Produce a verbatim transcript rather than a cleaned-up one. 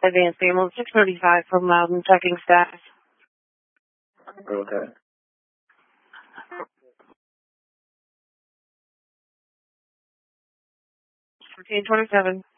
Advanced Ambulance six thirty-five from Loudon, checking status. Okay. fourteen twenty-seven.